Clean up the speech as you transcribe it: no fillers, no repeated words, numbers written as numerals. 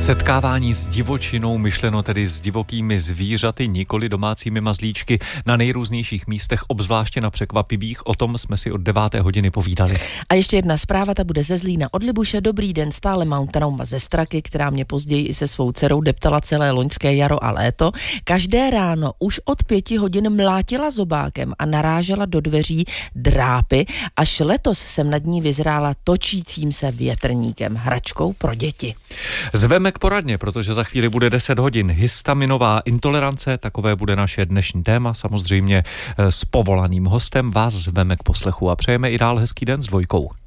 Setkávání s divočinou, myšleno tedy s divokými zvířaty, nikoli domácími mazlíčky, na nejrůznějších místech, obzvláště na překvapivých, o tom jsme si od 9. hodiny povídali. A ještě jedna zpráva, ta bude ze Zlína od Libuše. Dobrý den, stále mám trauma ze Straky, která mě později i se svou dcerou deptala celé loňské jaro a léto. Každé ráno už od 5 hodin mlátila zobákem a narážela do dveří drápy, až letos jsem nad ní vyzrála točícím se větrníkem, hračkou pro děti. Zveme k poradně, protože za chvíli bude 10 hodin. Histaminová intolerance, takové bude naše dnešní téma, samozřejmě s povolaným hostem. Vás zveme k poslechu a přejeme i dál hezký den s Dvojkou.